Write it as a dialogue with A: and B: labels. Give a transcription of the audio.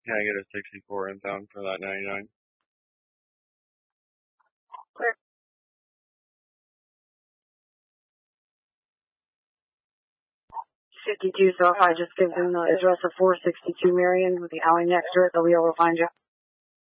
A: Can I get a 64 inbound for that 99?
B: Clear. 52, so if I just give them the address of 462 Marion with the alley next to it, they'll be able to find you.